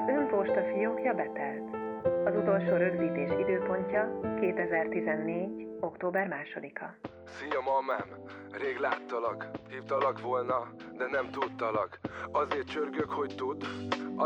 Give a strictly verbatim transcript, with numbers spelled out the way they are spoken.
önposta fiókja betelt. Az utolsó rögzítés időpontja kétezer-tizennégy. október másodika. Szia, mamám! Rég láttalak, hívtalak volna, de nem tudtalak. Azért csörgök, hogy tudd,